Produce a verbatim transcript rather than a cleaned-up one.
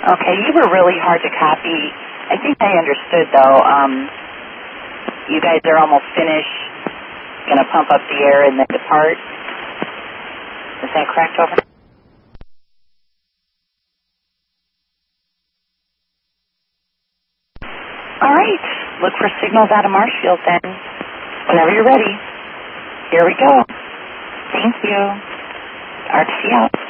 Okay, you were really hard to copy. I think I understood, though. Um, you guys are almost finished, going to pump up the air and then depart. Is that correct, over? All right. Look for signals out of Marshfield then. Whenever you're ready. Here we go. Thank you. R T C out.